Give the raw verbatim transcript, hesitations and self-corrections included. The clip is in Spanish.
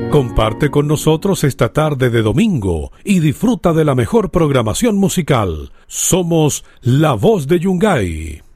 Comparte con nosotros esta tarde de domingo y disfruta de la mejor programación musical. Somos La Voz de Yungay.